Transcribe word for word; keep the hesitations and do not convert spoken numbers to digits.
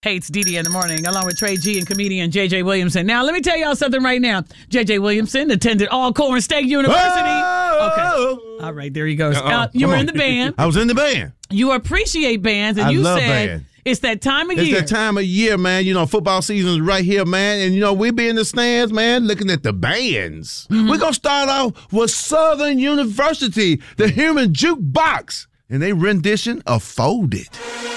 Hates D D in the morning, along with Trey G and comedian J J Williamson. Now, let me tell y'all something right now. J J Williamson attended Alcorn State University. Oh! Okay. All right, there he goes. Uh-uh. Uh, you Come were on. in the band. I was in the band. You appreciate bands, and I you love said band. it's that time of It's year. that time of year, man. You know, football season is right here, man. And, you know, we be in the stands, man, looking at the bands. Mm-hmm. We're going to start off with Southern University, the Human Jukebox, and they rendition of Fold It.